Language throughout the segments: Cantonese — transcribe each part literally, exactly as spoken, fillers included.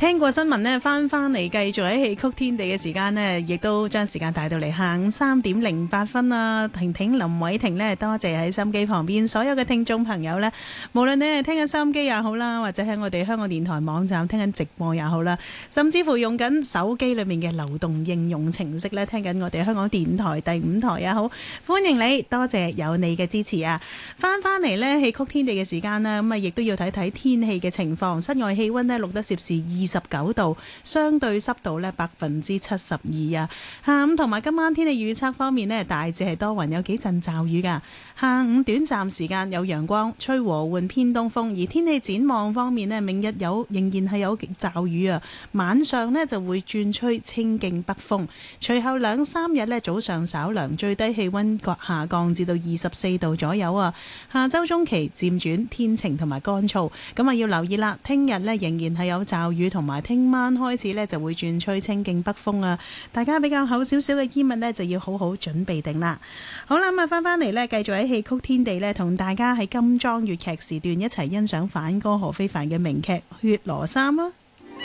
聽過新聞呢，翻翻嚟繼續喺戲曲天地嘅時間呢，亦都將時間帶到嚟下午三點零八分啦。婷婷、林偉婷呢，多謝喺收音機旁邊所有嘅聽眾朋友呢，無論你係聽緊收音機也好啦，或者喺我哋香港電台網站聽緊直播也好啦，甚至乎用緊手機裏面嘅流動應用程式呢，聽緊我哋香港電台第五台也好，歡迎你，多謝有你嘅支持啊！翻翻嚟呢，戲曲天地嘅時間啦，咁啊亦都要睇睇天氣嘅情況，室外氣溫呢，錄得攝氏二十九度，相對濕度呢百分之七十二啊。下午同埋今晚天氣預測方面呢，大致係多雲，有幾陣驟雨噶。下午短暫時間有陽光，吹和緩偏東風。而天氣展望方面呢，明日有仍然係有驟雨啊。晚上呢就會轉吹清勁北風，隨後兩三日呢，早上稍涼，最低氣溫下降至到二十四度左右啊。下周中期漸轉天晴同埋乾燥，咁啊要留意啦。聽日呢仍然係有驟雨，同埋聽晚開始呢就會轉吹清勁北風啊。大家比較厚少少嘅衣物呢，就要好好準備定啦。好啦，咁啊翻翻嚟呢，繼續喺戲曲天地呢，同大家喺金裝粵劇時段一齊欣賞反歌何非凡嘅名劇《血羅衫》啊。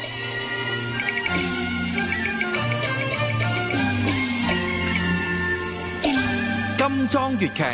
金裝粵劇。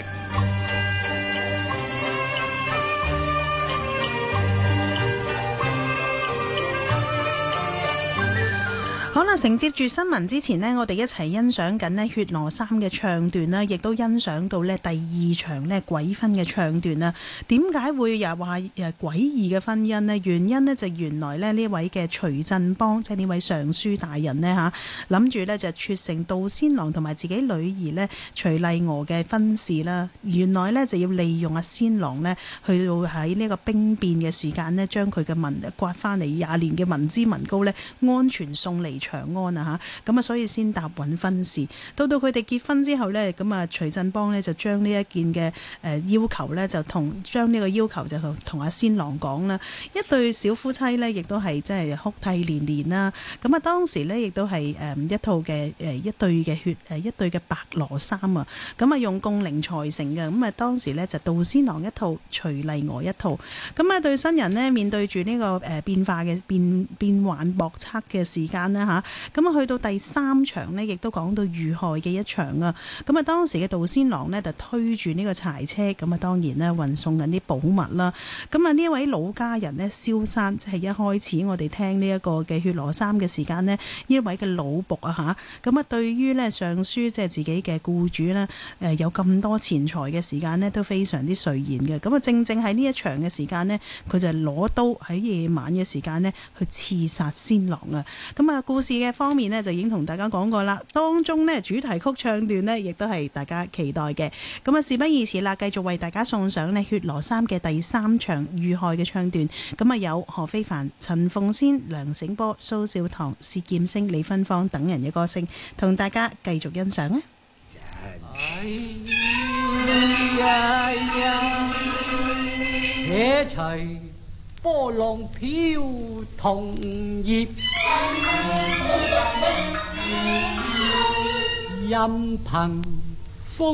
好啦，承接住新聞之前呢，我哋一齊欣賞緊呢《血羅衫》嘅唱段啦，亦都欣賞到呢第二場呢鬼婚嘅唱段啦。點解會又話誒詭異嘅婚姻呢？原因呢，就原來呢呢位嘅徐振邦，即係呢位尚書大人呢，嚇，諗住呢就促成杜仙郎同埋自己女兒呢徐麗娥嘅婚事啦。原來呢，就要利用阿仙郎呢去到喺呢個兵變嘅時間呢，將佢嘅文刮翻嚟廿年嘅民脂民膏呢安全送嚟長安啊嚇，咁啊所以先答允婚事。到到佢哋結婚之後呢，咁啊徐振邦呢就將呢一件嘅誒要求呢，就同將呢個要求就同同阿仙郎講啦。一對小夫妻呢，亦都係即係哭涕連連啦。咁啊當時呢，亦都係誒一套嘅誒一對嘅血誒一對嘅白羅衫啊。咁啊用貢靈裁成嘅。咁啊當時呢，就杜仙郎一套，徐麗娥一套。咁啊對新人呢，面對住呢個誒變化嘅變變幻莫測嘅時間呢。嚇。咁啊，去到第三場呢，亦都講到遇害嘅一場啊。咁啊，當時嘅杜仙郎呢，就推住呢個柴車，咁啊，當然呢，運送緊啲寶物啦。咁啊，呢一位老家人呢，蕭山，即係一開始我哋聽呢一個嘅血羅衫嘅時間呢，呢一位嘅老僕啊嚇。咁啊，對於呢尚書即係自己嘅僱主呢，誒有咁多錢財嘅時間呢，都非常之垂涎嘅。咁啊，正正喺呢一場嘅時間呢，佢就攞刀喺夜晚嘅時間呢，去刺殺仙郎啊。咁啊，故事嘅方面呢，就已經同大家講過啦，當中呢，主題曲唱段呢，亦都係大家期待嘅。咁啊，事不宜遲啦，繼續為大家送上呢《血羅衫》嘅第三場遇害嘅唱段。咁啊，有何非凡、陳鳳仙、梁醒波、蘇少棠、薛劍聲、李芬芳等人嘅歌聲，同大家繼續欣賞啊！ 哎呀呀，且隨波浪飄桐葉，任憑